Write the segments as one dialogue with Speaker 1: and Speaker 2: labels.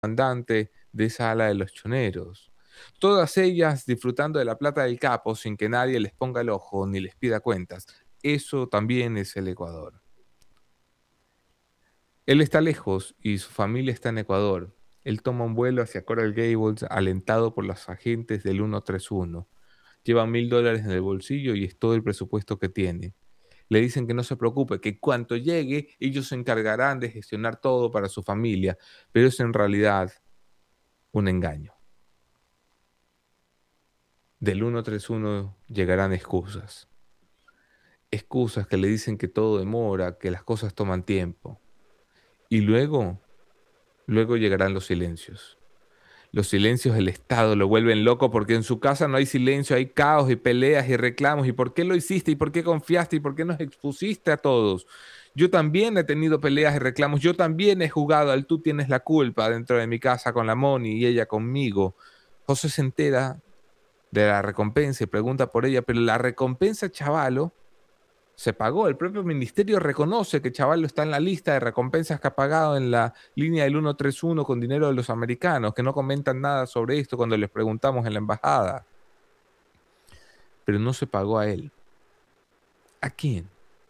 Speaker 1: comandante de esa ala de los choneros. Todas ellas disfrutando de la plata del capo sin que nadie les ponga el ojo ni les pida cuentas. Eso también es el Ecuador. Él está lejos y su familia está en Ecuador. Él toma un vuelo hacia Coral Gables alentado por los agentes del 131. Lleva $1000 en el bolsillo y es todo el presupuesto que tiene. Le dicen que no se preocupe, que cuando llegue ellos se encargarán de gestionar todo para su familia, pero es en realidad un engaño. Del 131 llegarán excusas. Excusas que le dicen que todo demora, que las cosas toman tiempo. Y luego llegarán los silencios. Los silencios del Estado lo vuelven loco porque en su casa no hay silencio, hay caos y peleas y reclamos. ¿Y por qué lo hiciste? ¿Y por qué confiaste? ¿Y por qué nos expusiste a todos? Yo también he tenido peleas y reclamos. Yo también he jugado al tú tienes la culpa dentro de mi casa con la Moni y ella conmigo. José se entera de la recompensa y pregunta por ella, pero la recompensa, chavalo, se pagó. El propio ministerio reconoce que Chavallo está en la lista de recompensas que ha pagado en la línea del 131 con dinero de los americanos, que no comentan nada sobre esto cuando les preguntamos en la embajada. Pero no se pagó a él. ¿A quién?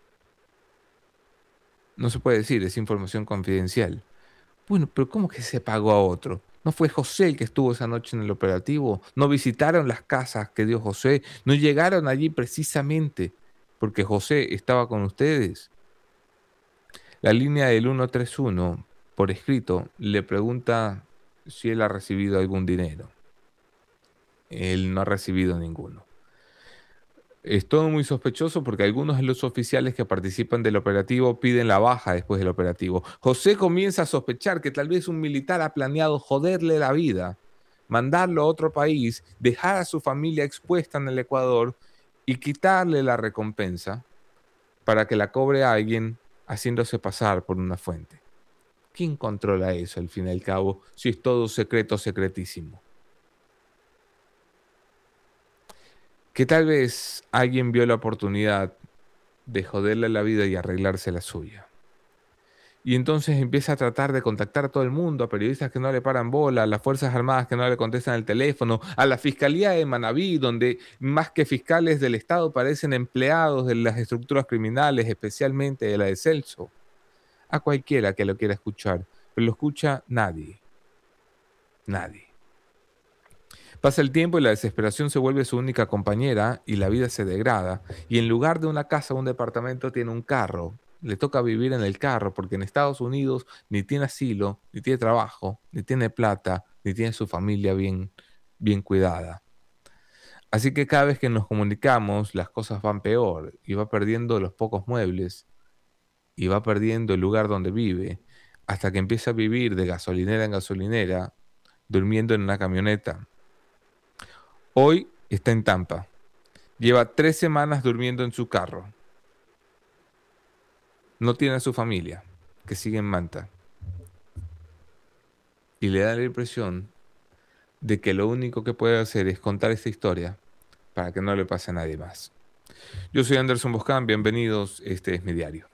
Speaker 1: No se puede decir, es información confidencial. Bueno, pero ¿cómo que se pagó a otro? ¿No fue José el que estuvo esa noche en el operativo? ¿No visitaron las casas que dio José? ¿No llegaron allí precisamente porque José estaba con ustedes? La línea del 131, por escrito, le pregunta si él ha recibido algún dinero. Él no ha recibido ninguno. Es todo muy sospechoso porque algunos de los oficiales que participan del operativo piden la baja después del operativo. José comienza a sospechar que tal vez un militar ha planeado joderle la vida, mandarlo a otro país, dejar a su familia expuesta en el Ecuador y quitarle la recompensa para que la cobre a alguien haciéndose pasar por una fuente. ¿Quién controla eso al fin y al cabo si es todo secreto, secretísimo? Que tal vez alguien vio la oportunidad de joderle la vida y arreglarse la suya. Y entonces empieza a tratar de contactar a todo el mundo, a periodistas que no le paran bola, a las Fuerzas Armadas que no le contestan el teléfono, a la Fiscalía de Manabí, donde más que fiscales del Estado parecen empleados de las estructuras criminales, especialmente de la de Celso. A cualquiera que lo quiera escuchar, pero lo escucha nadie, nadie. Pasa el tiempo y la desesperación se vuelve su única compañera y la vida se degrada. Y en lugar de una casa o un departamento tiene un carro. Le toca vivir en el carro porque en Estados Unidos ni tiene asilo, ni tiene trabajo, ni tiene plata, ni tiene su familia bien cuidada. Así que cada vez que nos comunicamos las cosas van peor y va perdiendo los pocos muebles y va perdiendo el lugar donde vive hasta que empieza a vivir de gasolinera en gasolinera durmiendo en una camioneta. Hoy está en Tampa. Lleva 3 semanas durmiendo en su carro. No tiene a su familia, que sigue en Manta. Y le da la impresión de que lo único que puede hacer es contar esta historia para que no le pase a nadie más. Yo soy Anderson Boscan, bienvenidos, este es mi diario.